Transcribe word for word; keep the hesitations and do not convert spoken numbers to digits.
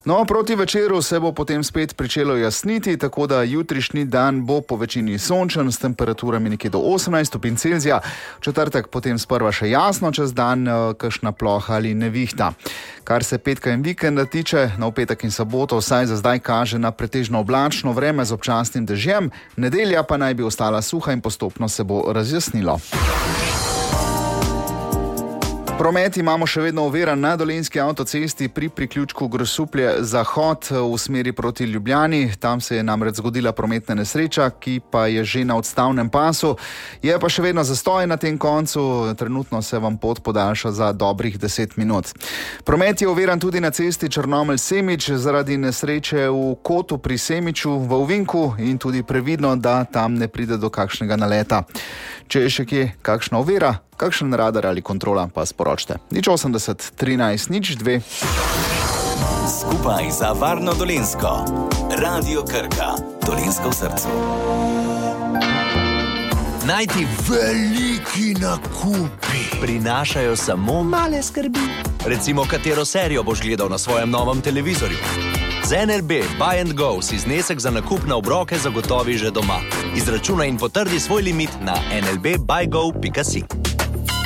No, proti večeru se bo potem spet pričelo jasniti, tako da jutrišnji dan bo po večini sončen s temperaturami nekje do osemnajst stopinj Celzija. Četrtek potem sprva še jasno čez dan, kakšna ploha ali nevihta. Kar se petka in vikenda tiče, na petek in soboto vsaj za zdaj kaže na pretežno oblačno vreme z občasnim dežjem, nedelja pa naj bi ostala suha in postopno se bo razjasnilo. Promet imamo še vedno oviran na Dolenjski avtocesti pri priključku Grosuplje-Zahod v smeri proti Ljubljani. Tam se je namreč zgodila prometna nesreča, ki pa je že na odstavnem pasu. Je pa še vedno zastoj na tem koncu, trenutno se vam pot podaljša za dobrih deset minut. Promet je oviran tudi na cesti Črnomelj-Semič zaradi nesreče v Kotu pri Semiču v Ovinku in tudi previdno, da tam ne pride do kakšnega naleta. Če je še kje kakšna ovira, kakšen radar ali kontrola, pa sporočite. nič osemdeset trinajst nič dve. Skupaj za varno Dolenjsko. Radio Krka. Dolenjsko v srcu. Najti veliki nakupi prinašajo samo male skrbi. Recimo, katero serijo boš gledal na svojem novem televizorju. Z N L B Buy and Go si znesek za nakup na obroke zagotovi že doma. Izračunaj in potrdi svoj limit na n l b buy go pika si.